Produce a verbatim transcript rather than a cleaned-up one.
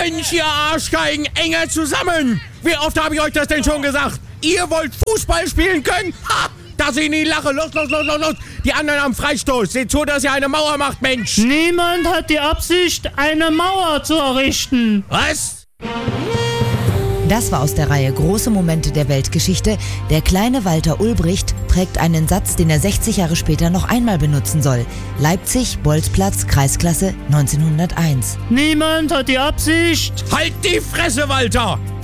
Mensch, ihr Arschgeigen, enger zusammen! Wie oft habe ich euch das denn schon gesagt? Ihr wollt Fußball spielen können? Ha! Dass ich nie lache. Los, los, los, los, los. Die anderen am Freistoß. Seht zu, dass ihr eine Mauer macht, Mensch. Niemand hat die Absicht, eine Mauer zu errichten. Was? Das war aus der Reihe Große Momente der Weltgeschichte. Der kleine Walter Ulbricht prägt einen Satz, den er sechzig Jahre später noch einmal benutzen soll. Leipzig, Bolzplatz, Kreisklasse neunzehnhunderteins. Niemand hat die Absicht. Halt die Fresse, Walter!